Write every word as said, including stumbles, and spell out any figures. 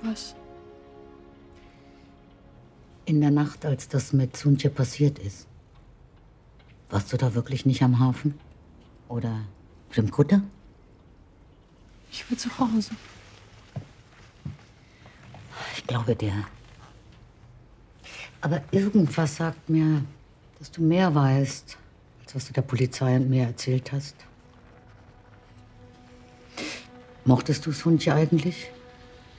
Was? In der Nacht, als das mit Suntje passiert ist, warst du da wirklich nicht am Hafen? Oder auf dem Kutter? Ich war zu Hause. Ich glaube dir. Aber irgendwas sagt mir, dass du mehr weißt, als was du der Polizei und mir erzählt hast. Mochtest du Suntje eigentlich?